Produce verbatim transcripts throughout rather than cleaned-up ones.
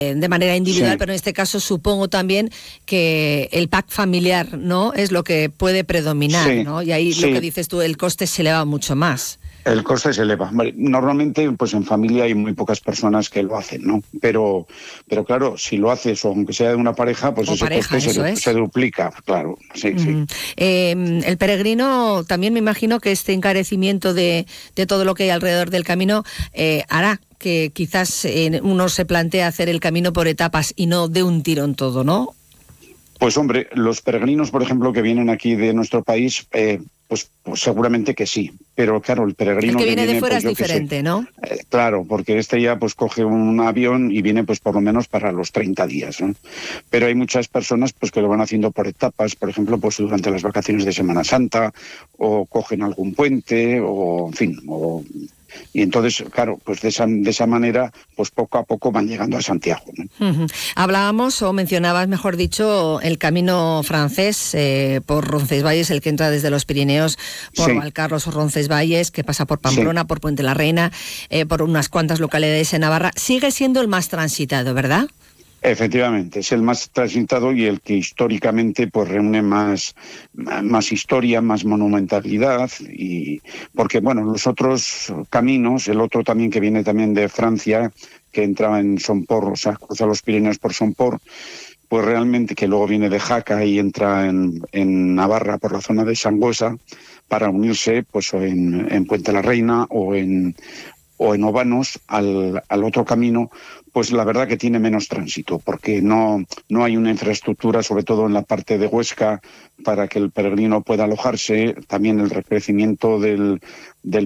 de manera individual, Sí. pero en este caso supongo también que el pack familiar, ¿no?, es lo que puede predominar, Sí, ¿no? Y ahí sí. lo que dices tú, el coste se eleva mucho más. El coste se eleva. Normalmente, pues en familia hay muy pocas personas que lo hacen, ¿no? Pero, pero claro, si lo haces, o aunque sea de una pareja, pues O ese pareja, coste eso se, es. se duplica, claro. Sí, sí. Uh-huh. Eh, el peregrino, también me imagino que este encarecimiento de, de todo lo que hay alrededor del camino eh, hará que quizás eh, uno se plantee hacer el camino por etapas y no de un tirón todo, ¿no? Pues hombre, los peregrinos, por ejemplo, que vienen aquí de nuestro país, eh, pues, pues seguramente que sí. Pero claro, el peregrino el que que viene viene, de fuera pues es yo qué sé, diferente, ¿no? Eh, claro, porque este ya pues coge un avión y viene pues por lo menos para los treinta días, ¿no? Pero hay muchas personas pues que lo van haciendo por etapas, por ejemplo, pues durante las vacaciones de Semana Santa, o cogen algún puente, o en fin, o... Y entonces, claro, pues de esa, de esa manera, pues poco a poco van llegando a Santiago, ¿no? Uh-huh. Hablábamos, o mencionabas, mejor dicho, el camino francés eh, por Roncesvalles, el que entra desde los Pirineos por Sí. Valcarros o Roncesvalles, que pasa por Pamplona, Sí. por Puente la Reina, eh, por unas cuantas localidades en Navarra. Sigue siendo el más transitado, ¿verdad? Efectivamente, es el más transitado y el que históricamente pues reúne más, más historia, más monumentalidad, y porque bueno, los otros caminos, el otro también que viene también de Francia, que entra en Somport, o sea, cruza los Pirineos por Somport, pues realmente, que luego viene de Jaca y entra en, en Navarra por la zona de Sangüesa, para unirse pues o en, en Puente la Reina o en o en Obanos al, al otro camino, pues la verdad que tiene menos tránsito, porque no, no hay una infraestructura, sobre todo en la parte de Huesca, para que el peregrino pueda alojarse. También el recrecimiento del, del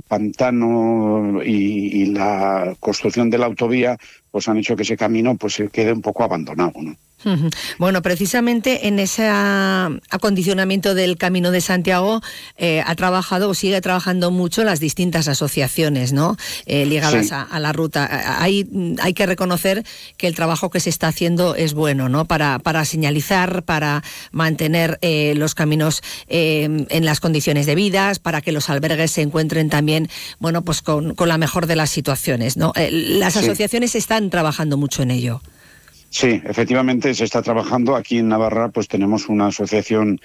pantano y, y la construcción de la autovía, pues han hecho que ese camino pues se quede un poco abandonado, ¿no? Bueno, precisamente en ese acondicionamiento del Camino de Santiago eh, ha trabajado o sigue trabajando mucho las distintas asociaciones, ¿no? Eh, ligadas Sí. a, a la ruta. Hay, hay que reconocer que el trabajo que se está haciendo es bueno, ¿no? Para, para señalizar, para mantener eh, los caminos eh, en las condiciones debidas, para que los albergues se encuentren también, bueno, pues con, con la mejor de las situaciones, ¿no? Eh, las Sí. asociaciones están trabajando mucho en ello. Sí, efectivamente se está trabajando. Aquí en Navarra pues tenemos una asociación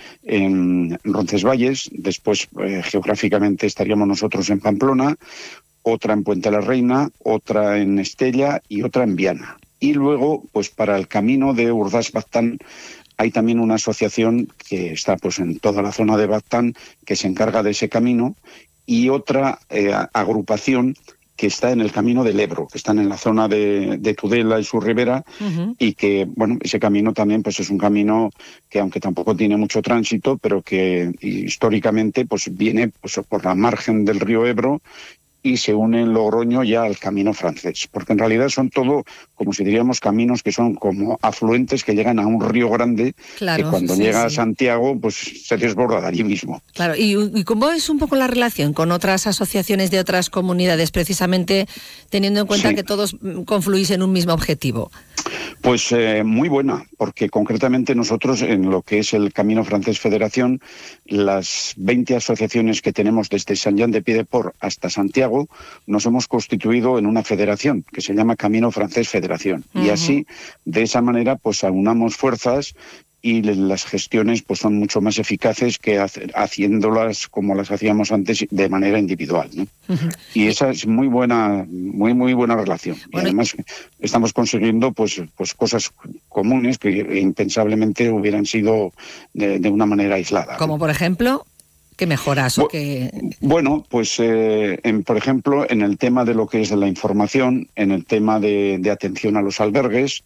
en Roncesvalles, después eh, geográficamente estaríamos nosotros en Pamplona, otra en Puente la Reina, otra en Estella y otra en Viana. Y luego, pues para el camino de Urdaz-Baztán hay también una asociación que está pues en toda la zona de Baztán, que se encarga de ese camino, y otra eh, agrupación que está en el camino del Ebro, que están en la zona de, de Tudela y su ribera, uh-huh. Y que, bueno, ese camino también pues es un camino que, aunque tampoco tiene mucho tránsito, pero que históricamente pues viene pues por la margen del río Ebro y se une en Logroño ya al camino francés, porque en realidad son todo, como si diríamos, caminos que son como afluentes que llegan a un río grande, claro, que cuando sí, llega sí. a Santiago pues se desborda de allí mismo. Claro, ¿y, y cómo es un poco la relación con otras asociaciones de otras comunidades, precisamente teniendo en cuenta sí. que todos confluís en un mismo objetivo? Pues eh, muy buena, porque concretamente nosotros en lo que es el Camino Francés Federación, las veinte asociaciones que tenemos desde Sant Jan de Piedeport hasta Santiago, nos hemos constituido en una federación que se llama Camino Francés Federación. Uh-huh. Y así, de esa manera, pues aunamos fuerzas y las gestiones pues son mucho más eficaces que haciéndolas como las hacíamos antes de manera individual, ¿no? Uh-huh. Y esa es muy buena, muy muy buena relación. Bueno, y además estamos consiguiendo pues pues cosas comunes que impensablemente hubieran sido de, de una manera aislada. Como por ejemplo, ¿qué mejoras o qué? Bueno, pues eh, en, por ejemplo, en el tema de lo que es de la información, en el tema de, de atención a los albergues.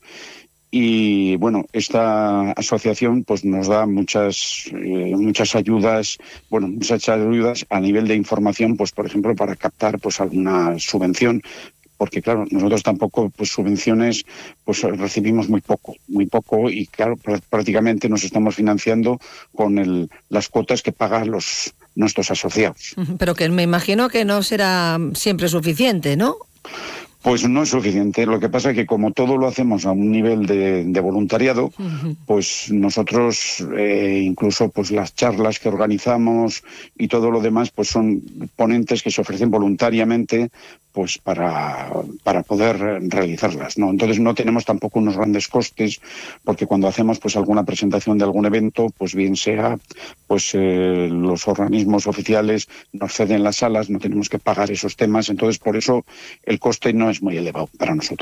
Y bueno, esta asociación pues nos da muchas eh, muchas ayudas, bueno, muchas ayudas a nivel de información, pues por ejemplo para captar pues alguna subvención, porque claro, nosotros tampoco pues subvenciones pues recibimos muy poco, muy poco y claro, prácticamente nos estamos financiando con el, las cuotas que pagan los nuestros asociados. Pero que me imagino que no será siempre suficiente, ¿no? Pues no es suficiente. Lo que pasa es que como todo lo hacemos a un nivel de, de voluntariado, uh-huh. pues nosotros eh, incluso pues las charlas que organizamos y todo lo demás pues son ponentes que se ofrecen voluntariamente pues para, para poder realizarlas, ¿no? Entonces no tenemos tampoco unos grandes costes, porque cuando hacemos pues alguna presentación de algún evento, pues bien sea pues eh, los organismos oficiales nos ceden las salas, no tenemos que pagar esos temas, entonces por eso el coste no es muy elevado para nosotros.